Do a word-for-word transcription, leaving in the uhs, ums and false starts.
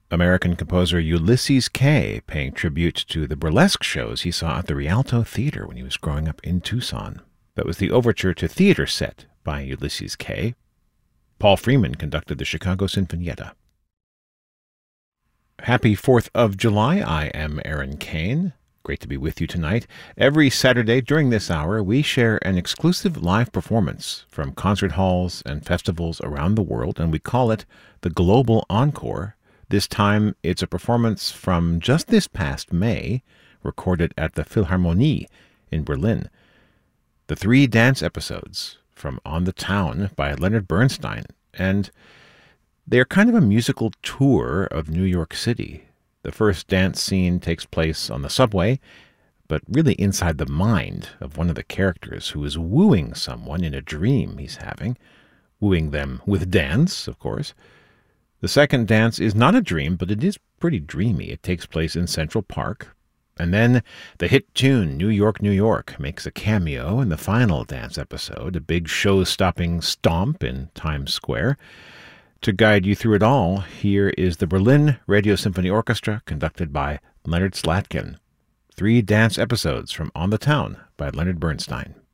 American composer Ulysses Kay paying tribute to the burlesque shows he saw at the Rialto Theater when he was growing up in Tucson. That was the overture to Theater Set by Ulysses Kay. Paul Freeman conducted the Chicago Sinfonietta. Happy fourth of July. I am Aaron Kane. Great to be with you tonight. Every Saturday during this hour, we share an exclusive live performance from concert halls and festivals around the world, and we call it the Global Encore. This time, it's a performance from just this past May, recorded at the Philharmonie in Berlin. The three dance episodes from On the Town by Leonard Bernstein, and they're kind of a musical tour of New York City. The first dance scene takes place on the subway, but really inside the mind of one of the characters who is wooing someone in a dream he's having, wooing them with dance, of course. The second dance is not a dream, but it is pretty dreamy. It takes place in Central Park. And then the hit tune, New York, New York, makes a cameo in the final dance episode, a big show-stopping stomp in Times Square. To guide you through it all, here is the Berlin Radio Symphony Orchestra, conducted by Leonard Slatkin. Three dance episodes from On the Town by Leonard Bernstein.